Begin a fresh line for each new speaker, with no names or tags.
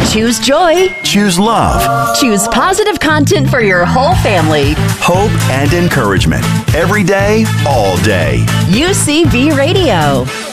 Choose joy.
Choose love.
Choose positive content for your whole family.
Hope and encouragement. Every day, all day.
UCB Radio.